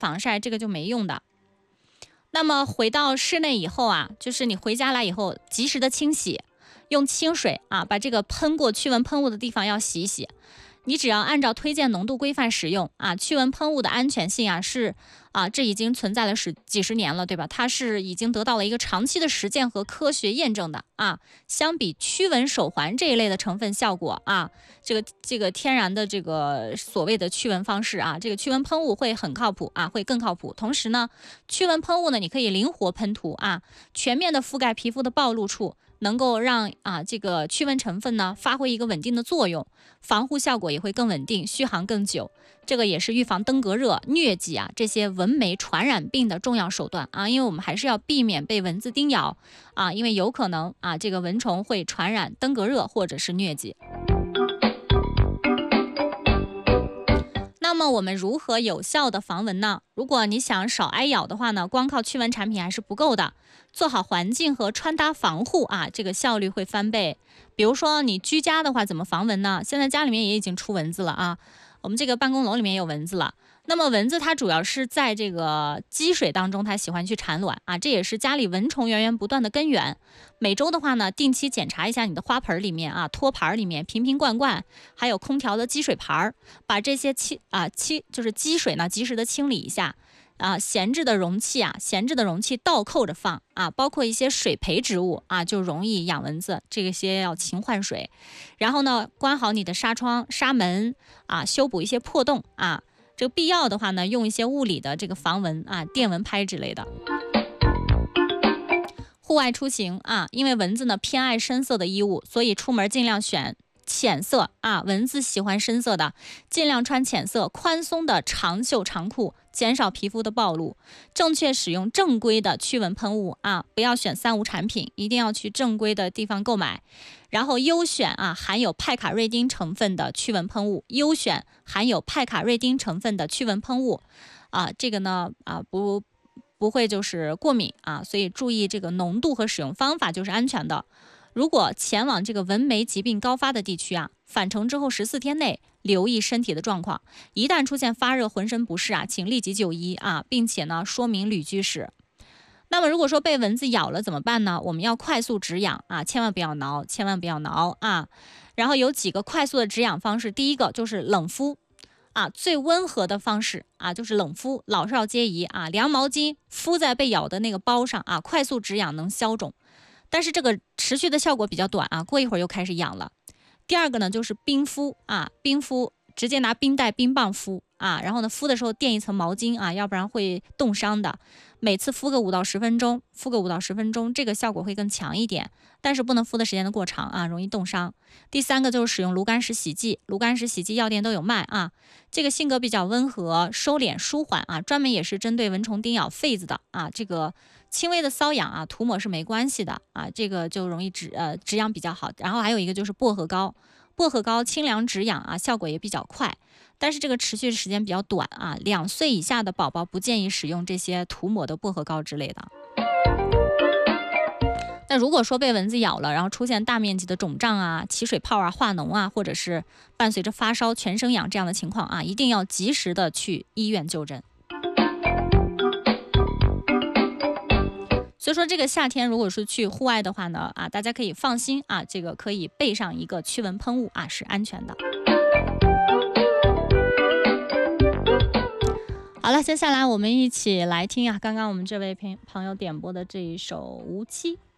防晒，这个就没用的。那么回到室内以后啊，就是你回家来以后，及时的清洗，用清水啊把这个喷过驱蚊喷雾的地方要洗一洗。你只要按照推荐浓度规范使用啊，驱蚊喷雾的安全性这已经存在了几十年了，对吧？它是已经得到了一个长期的实践和科学验证的啊。相比驱蚊手环这一类的成分效果啊，这个天然的这个所谓的驱蚊方式啊，这个驱蚊喷雾会很靠谱啊，会更靠谱。同时呢，驱蚊喷雾呢，你可以灵活喷涂啊，全面的覆盖皮肤的暴露处。能够让这个驱蚊成分呢发挥一个稳定的作用，防护效果也会更稳定，续航更久。这个也是预防登革热、疟疾这些蚊媒传染病的重要手段啊，因为我们还是要避免被蚊子叮咬啊，因为有可能这个蚊虫会传染登革热或者是疟疾。那么我们如何有效的防蚊呢？如果你想少挨咬的话呢，光靠驱蚊产品还是不够的，做好环境和穿搭防护这个效率会翻倍。比如说你居家的话，怎么防蚊呢？现在家里面也已经出蚊子了我们这个办公楼里面也有蚊子了。那么蚊子它主要是在这个积水当中，它喜欢去产卵这也是家里蚊虫源源不断的根源。每周的话呢，定期检查一下你的花盆里面托盘里面瓶瓶罐罐，还有空调的积水盘，把这些就是积水呢及时的清理一下闲置的容器倒扣着放包括一些水培植物就容易养蚊子，这些要勤换水。然后呢，关好你的纱窗、纱门修补一些破洞这个必要的话呢，用一些物理的这个防蚊电蚊拍之类的。户外出行因为蚊子呢偏爱深色的衣物，所以出门尽量选浅色蚊子喜欢深色的，尽量穿浅色宽松的长袖长裤，减少皮肤的暴露。正确使用正规的驱蚊喷雾不要选三无产品，一定要去正规的地方购买。然后优选含有派卡瑞丁成分的驱蚊喷雾，优选含有派卡瑞丁成分的驱蚊喷雾这个呢不会就是过敏所以注意这个浓度和使用方法就是安全的。如果前往这个蚊媒疾病高发的地区返程之后14天内留意身体的状况，一旦出现发热、浑身不适请立即就医并且呢说明旅居史。那么如果说被蚊子咬了怎么办呢？我们要快速止痒千万不要挠，千万不要挠然后有几个快速的止痒方式，第一个就是冷敷最温和的方式就是冷敷，老少皆宜凉毛巾敷在被咬的那个包上快速止痒能消肿，但是这个持续的效果比较短过一会儿又开始痒了。第二个呢就是冰敷冰敷直接拿冰袋、冰棒敷然后呢敷的时候垫一层毛巾要不然会冻伤的。每次敷个5到10分钟，这个效果会更强一点，但是不能敷的时间过长容易冻伤。第三个就是使用炉甘石洗剂，炉甘石洗剂药店都有卖这个性格比较温和、收敛、舒缓专门也是针对蚊虫叮咬痱子的这个轻微的瘙痒涂抹是没关系的这个就容易止痒比较好。然后还有一个就是薄荷膏，薄荷膏清凉止痒效果也比较快，但是这个持续时间比较短2岁以下的宝宝不建议使用这些涂抹的薄荷膏之类的。那如果说被蚊子咬了，然后出现大面积的肿胀起水泡化脓或者是伴随着发烧、全身痒这样的情况一定要及时的去医院就诊。所以说这个夏天如果是去户外的话呢大家可以放心这个可以备上一个驱蚊喷雾是安全的。好了，接下来我们一起来听刚刚我们这位朋友点播的这一首《无期》。